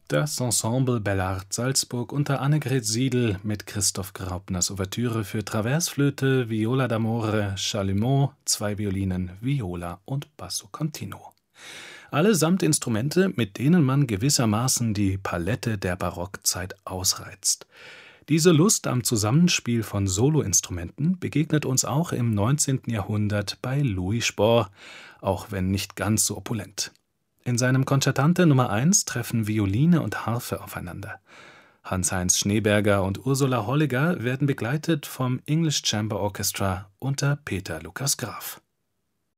Das Ensemble Bellart Salzburg unter Annegret Siedl mit Christoph Graupners Ouvertüre für Traversflöte, Viola d'amore, Chalumeau, 2 Violinen, Viola und Basso continuo. Allesamt Instrumente, mit denen man gewissermaßen die Palette der Barockzeit ausreizt. Diese Lust am Zusammenspiel von Soloinstrumenten begegnet uns auch im 19. Jahrhundert bei Louis Spohr, auch wenn nicht ganz so opulent. In seinem Concertante Nummer 1 treffen Violine und Harfe aufeinander. Hans-Heinz Schneeberger und Ursula Holliger werden begleitet vom English Chamber Orchestra unter Peter Lukas Graf.